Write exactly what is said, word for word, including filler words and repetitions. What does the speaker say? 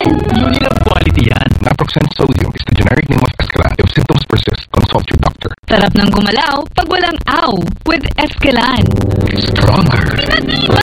Unit of quality yan. Naproxen sodium is the generic name of Escalan. If symptoms persist, consult your doctor. Sarap ng gumalaw pag walang aw with Escalan. Stronger.